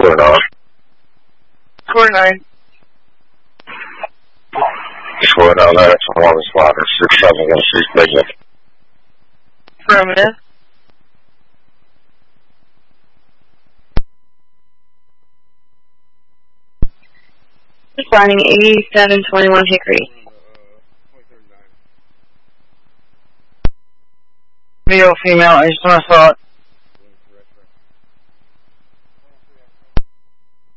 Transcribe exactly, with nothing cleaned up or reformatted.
Quarter nine. Quarter nine. Quarter nine, that's one spot, six seven, gonna see signal. Affirmative. Responding eighty-seven twenty-one Hickory. Male, female, I just want to thought.